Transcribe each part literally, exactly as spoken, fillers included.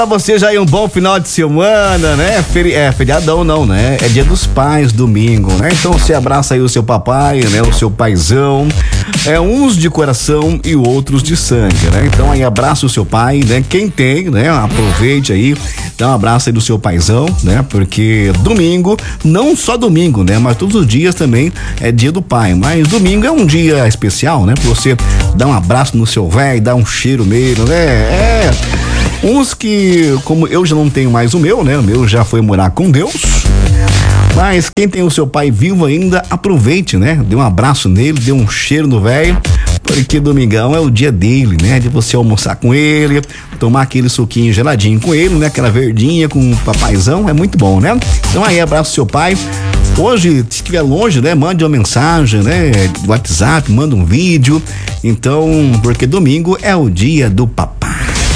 Pra você já aí um bom final de semana, né? Feri é, feriadão não, né? É dia dos pais, domingo, né? Então você abraça aí o seu papai, né? O seu paizão, é uns de coração e outros de sangue, né? Então aí abraça o seu pai, né? Quem tem, né? Aproveite aí, dá um abraço aí do seu paizão, né? Porque domingo, não só domingo, né? Mas todos os dias também é dia do pai, mas domingo é um dia especial, né? Pra você dar um abraço no seu velho, dar um cheiro nele, né? É... Uns que, como eu já não tenho mais o meu, né? O meu já foi morar com Deus. Mas quem tem o seu pai vivo ainda, aproveite, né? Dê um abraço nele, dê um cheiro no velho, porque domingão é o dia dele, né? De você almoçar com ele, tomar aquele suquinho geladinho com ele, né? Aquela verdinha com o papaizão, é muito bom, né? Então aí, abraço seu pai. Hoje, se estiver longe, né? Mande uma mensagem, né? WhatsApp, manda um vídeo. Então, porque domingo é o dia do papai.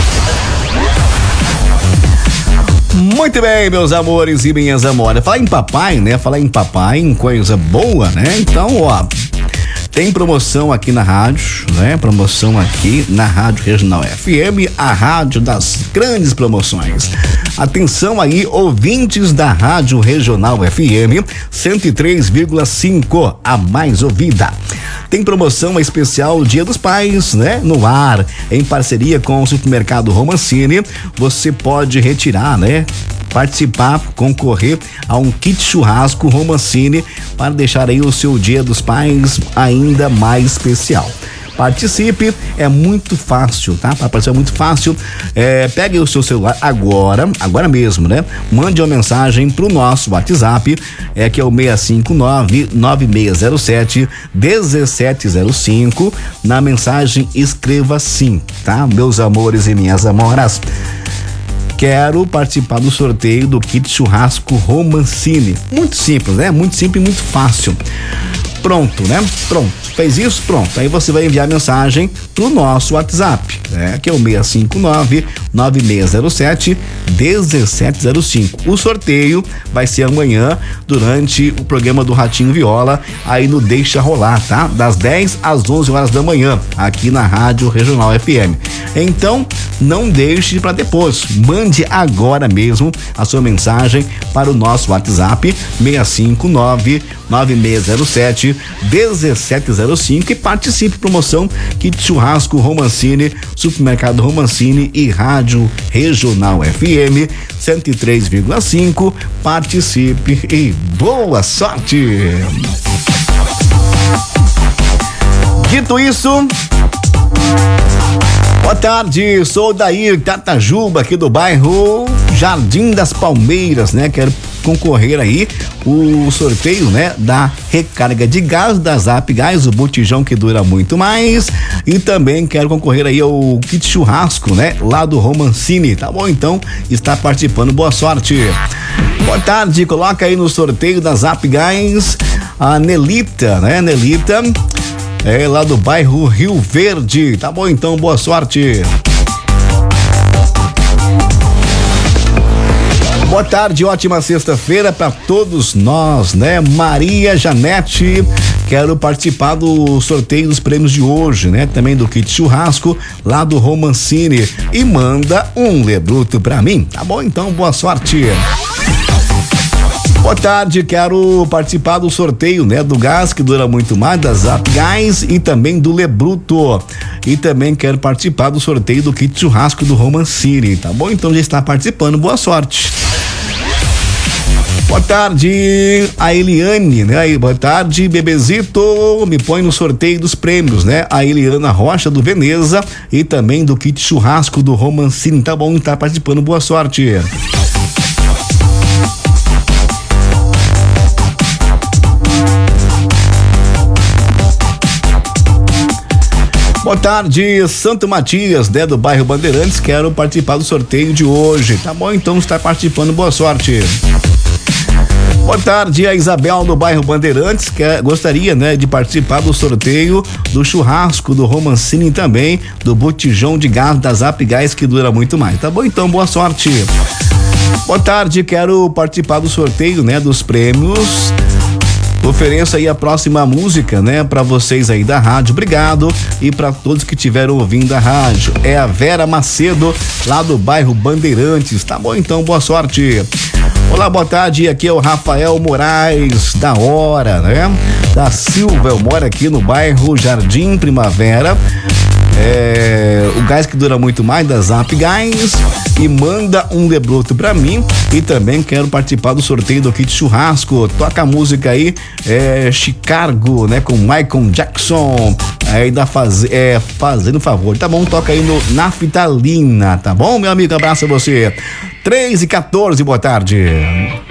Muito bem, meus amores e minhas amoras. Falar em papai, né? Falar em papai, em coisa boa, né? Então, ó, tem promoção aqui na rádio, né? Promoção aqui na Rádio Regional F M, a rádio das grandes promoções. Atenção aí, ouvintes da Rádio Regional F M cento e três vírgula cinco, a mais ouvida. Tem promoção especial Dia dos Pais, né? No ar, em parceria com o Supermercado Romancini, você pode retirar, né? Participar, concorrer a um kit churrasco Romancini para deixar aí o seu Dia dos Pais ainda mais especial. Participe, é muito fácil, tá? Para participar é muito fácil. É, pegue o seu celular agora, agora mesmo, né? Mande uma mensagem pro nosso WhatsApp, é que é o seis cinco nove, nove seis zero sete, um sete zero cinco. Na mensagem escreva sim, tá? Meus amores e minhas amoras, quero participar do sorteio do kit churrasco Romancini. Muito simples, né? Muito simples e muito fácil. Pronto, né? Pronto. Fez isso? Pronto. Aí você vai enviar mensagem pro nosso WhatsApp, né? Que é o seis cinco nove, nove seis zero sete, um sete zero cinco. O sorteio vai ser amanhã durante o programa do Ratinho Viola, aí no Deixa Rolar, tá? Das dez às onze horas da manhã, aqui na Rádio Regional F M. Então, não deixe para depois. Mande agora mesmo a sua mensagem para o nosso WhatsApp seis cinco nove, nove seis zero sete, um sete zero cinco e participe. Promoção kit churrasco Romancini, Supermercado Romancini e Rádio Regional F M cento e três vírgula cinco. Participe e boa sorte! Dito isso, boa tarde, sou Dair Tatajuba, aqui do bairro Jardim das Palmeiras, né? Quero concorrer aí o sorteio, né? Da recarga de gás da Zap Gás, o botijão que dura muito mais, e também quero concorrer aí ao kit churrasco, né? Lá do Romancini, tá bom? Então, está participando, boa sorte. Boa tarde, coloca aí no sorteio da Zap Gás a Nelita, né? Nelita, é lá do bairro Rio Verde, tá bom? Então, boa sorte. Boa tarde, ótima sexta-feira para todos nós, né? Maria Janete, quero participar do sorteio dos prêmios de hoje, né? Também do kit churrasco lá do Romancini, e manda um lebruto pra mim, tá bom? Então, boa sorte. Boa tarde, quero participar do sorteio, né? Do gás que dura muito mais, da Zap Gás, e também do lebruto. E também quero participar do sorteio do kit churrasco do Romancini, tá bom? Então já está participando, boa sorte. Boa tarde, a Eliane, né? Aí, boa tarde, bebezito, me põe no sorteio dos prêmios, né? A Eliana Rocha do Veneza e também do kit churrasco do Romancini, tá bom? Tá participando, boa sorte. Boa tarde, Santo Matias, né, do bairro Bandeirantes, quero participar do sorteio de hoje, tá bom? Então está participando, boa sorte. Boa tarde, a Isabel do bairro Bandeirantes, que gostaria, né, de participar do sorteio do churrasco do Romancini, também do botijão de gás da Zap Gás que dura muito mais, tá bom? Então, boa sorte. Boa tarde, quero participar do sorteio, né, dos prêmios Ofereça aí a próxima música, né, pra vocês aí da rádio. Obrigado. E pra todos que estiveram ouvindo a rádio. É a Vera Macedo, lá do bairro Bandeirantes. Tá bom, então, boa sorte. Olá, boa tarde. Aqui é o Rafael Moraes, da hora, né? Da Silva. Eu moro aqui no bairro Jardim Primavera. É, o gás que dura muito mais, da Zap Gás, e manda um debloto pra mim. E também quero participar do sorteio do kit churrasco. Toca a música aí, é, Chicago, né, com Michael Jackson, aí da faz, é, fazendo favor, tá bom? Toca aí no Naftalina, tá bom, meu amigo? Abraço a você. três e quatorze, boa tarde.